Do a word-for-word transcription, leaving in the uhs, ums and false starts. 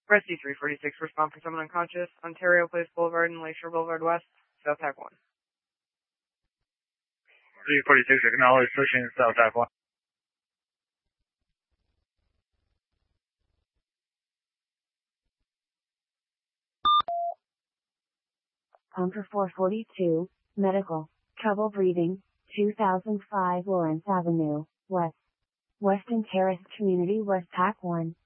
Rescue three forty-six, respond for someone unconscious. Ontario Place Boulevard and Lakeshore Boulevard West, South Tac one. three forty-six, acknowledge, pushing South Tac one. Pumper four forty-two, medical, trouble breathing, two thousand five Lawrence Avenue, West. Weston Terrace Community West Tac one.